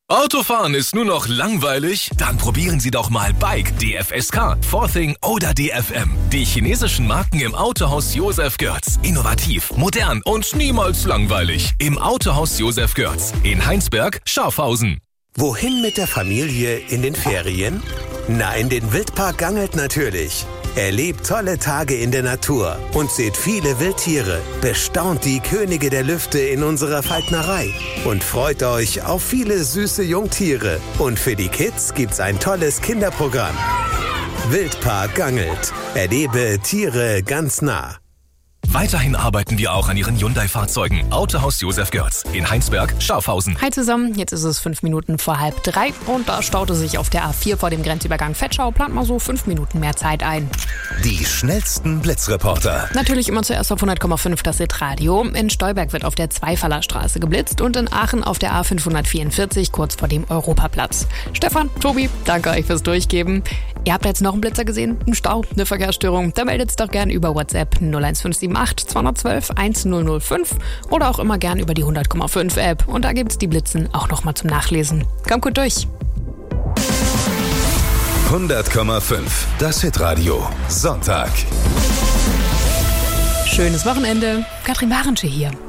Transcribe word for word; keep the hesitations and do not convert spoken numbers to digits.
Autofahren ist nur noch langweilig? Dann probieren Sie doch mal Bike, D F S K, Forthing oder D F M. Die chinesischen Marken im Autohaus Josef Görz. Innovativ, modern und niemals langweilig. Im Autohaus Josef Görz. In Heinsberg, Schafhausen. Wohin mit der Familie in den Ferien? Na, in den Wildpark Gangelt natürlich. Erlebt tolle Tage in der Natur und seht viele Wildtiere. Bestaunt die Könige der Lüfte in unserer Falknerei und freut euch auf viele süße Jungtiere. Und für die Kids gibt's ein tolles Kinderprogramm. Wildpark Gangelt. Erlebe Tiere ganz nah. Weiterhin arbeiten wir auch an Ihren Hyundai-Fahrzeugen. Autohaus Josef Görz in Heinsberg, Schafhausen. Hi zusammen, jetzt ist es fünf Minuten vor halb drei und da staute sich auf der A vier vor dem Grenzübergang Vetschau. Plant mal so fünf Minuten mehr Zeit ein. Die schnellsten Blitzreporter. Natürlich immer zuerst auf hundert Komma fünf das Hitradio. In Stolberg wird auf der Zweifallerstraße geblitzt und in Aachen auf der A fünfhundertvierundvierzig kurz vor dem Europaplatz. Stefan, Tobi, danke euch fürs Durchgeben. Ihr habt jetzt noch einen Blitzer gesehen? Einen Stau, eine Verkehrsstörung? Dann meldet es doch gern über WhatsApp null eins fünf sieben acht zwei eins zwei eins null null fünf oder auch immer gern über die hundert Komma fünf App. Und da gibt's die Blitzen auch nochmal zum Nachlesen. Kommt gut durch. hundert Komma fünf, das Hitradio. Sonntag. Schönes Wochenende. Katrin Barensche hier.